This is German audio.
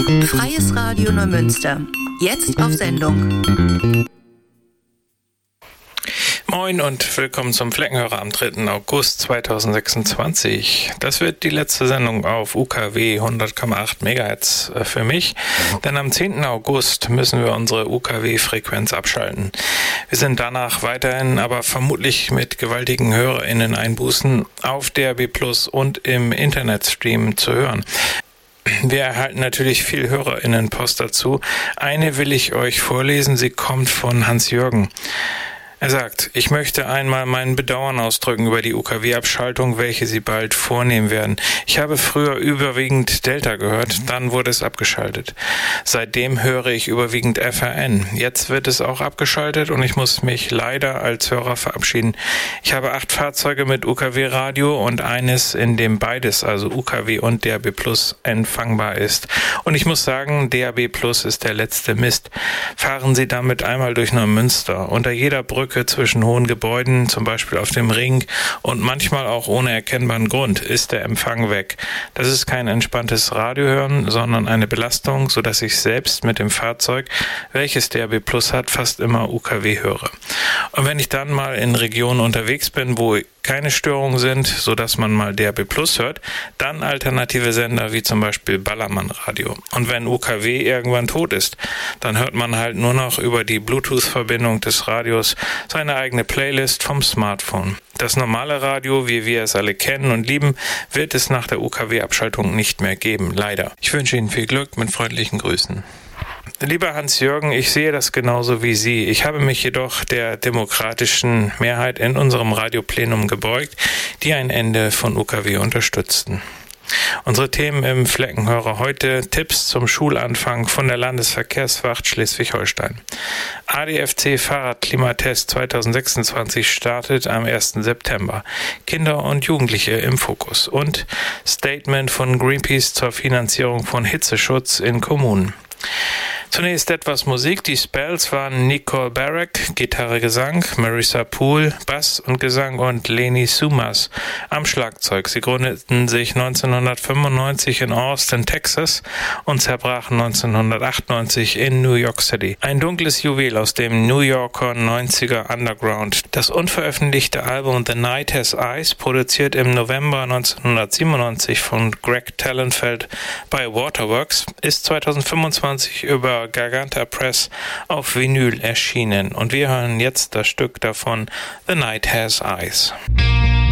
Freies Radio Neumünster. Jetzt auf Sendung. Moin und willkommen zum Fleckenhörer am 3. August 2026. Das wird die letzte Sendung auf UKW 100,8 MHz für mich, denn am 10. August müssen wir unsere UKW-Frequenz abschalten. Wir sind danach weiterhin, aber vermutlich mit gewaltigen HörerInnen-Einbußen auf DAB+ und im Internetstream zu hören. Wir erhalten natürlich viel HörerInnen-Post dazu. Eine will ich euch vorlesen, sie kommt von Hans-Jürgen. Er sagt, ich möchte einmal mein Bedauern ausdrücken über die UKW-Abschaltung, welche Sie bald vornehmen werden. Ich habe früher überwiegend Delta gehört, dann wurde es abgeschaltet. Seitdem höre ich überwiegend FRN. Jetzt wird es auch abgeschaltet und ich muss mich leider als Hörer verabschieden. Ich habe 8 Fahrzeuge mit UKW-Radio und eines, in dem beides, also UKW und DAB+, empfangbar ist. Und ich muss sagen, DAB+ ist der letzte Mist. Fahren Sie damit einmal durch Neumünster. Unter jeder Brücke zwischen hohen Gebäuden, zum Beispiel auf dem Ring und manchmal auch ohne erkennbaren Grund, ist der Empfang weg. Das ist kein entspanntes Radiohören, sondern eine Belastung, sodass ich selbst mit dem Fahrzeug, welches DAB+ hat, fast immer UKW höre. Und wenn ich dann mal in Regionen unterwegs bin, wo keine Störungen sind, sodass man mal DAB+ hört, dann alternative Sender wie zum Beispiel Ballermann Radio. Und wenn UKW irgendwann tot ist, dann hört man halt nur noch über die Bluetooth-Verbindung des Radios seine eigene Playlist vom Smartphone. Das normale Radio, wie wir es alle kennen und lieben, wird es nach der UKW-Abschaltung nicht mehr geben, leider. Ich wünsche Ihnen viel Glück, mit freundlichen Grüßen. Lieber Hans-Jürgen, ich sehe das genauso wie Sie. Ich habe mich jedoch der demokratischen Mehrheit in unserem Radioplenum gebeugt, die ein Ende von UKW unterstützten. Unsere Themen im Fleckenhörer heute: Tipps zum Schulanfang von der Landesverkehrswacht Schleswig-Holstein. ADFC Fahrradklimatest 2026 startet am 1. September. Kinder und Jugendliche im Fokus. Und Statement von Greenpeace zur Finanzierung von Hitzeschutz in Kommunen. Zunächst etwas Musik. Die Spells waren Nicole Barrack, Gitarre, Gesang, Marissa Poole, Bass und Gesang und Leni Sumas am Schlagzeug. Sie gründeten sich 1995 in Austin, Texas und zerbrachen 1998 in New York City. Ein dunkles Juwel aus dem New Yorker 90er Underground. Das unveröffentlichte Album The Night Has Eyes, produziert im November 1997 von Greg Tallenfeld bei Waterworks, ist 2025 über Garganta Press auf Vinyl erschienen und wir hören jetzt das Stück davon, The Night Has Eyes.